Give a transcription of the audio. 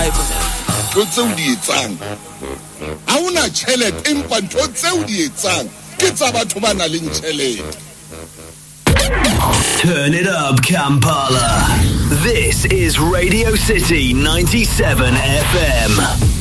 subscribe ntho tseo di etsang ha una tšhelete empa ntho tseo di etsang ke tsa batho ba nang le tšhelete. Turn it up, Kampala. This is Radio City 97 FM.